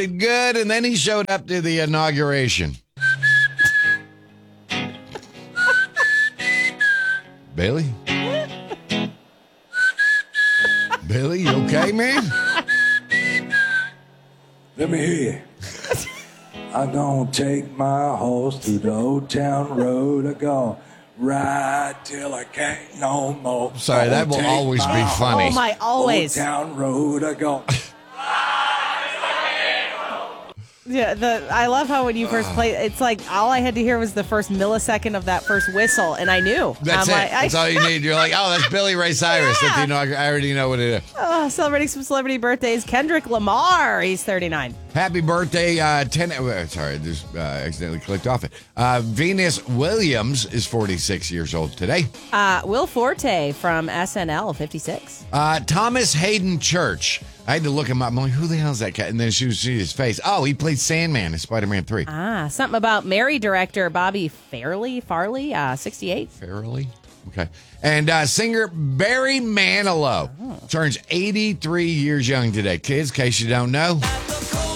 Good, and then he showed up to the inauguration. Bailey? Bailey, you okay, man? Let me hear you. I gonna take my horse through the old town road. I gonna ride till I can't no more. Sorry, that will always be funny. Oh my, always. Old town road. I go. Yeah, I love how when you first play, it's like all I had to hear was the first millisecond of that first whistle, and I knew. That's it. That's all you need. You're like, oh, that's Billy Ray Cyrus. Yeah. I already know what it is. Celebrating some celebrity birthdays. Kendrick Lamar, he's 39. Happy birthday, sorry, just accidentally clicked off it. Venus Williams is 46 years old today. Will Forte from SNL, 56. Thomas Hayden Church. I had to look him up. I'm like, who the hell is that guy? And then she was seeing his face. Oh, he played Sandman in Spider-Man 3. Something about Mary director Bobby Farley, 68. Farley? Okay. And singer Barry Manilow turns 83 years young today. Kids, in case you don't know.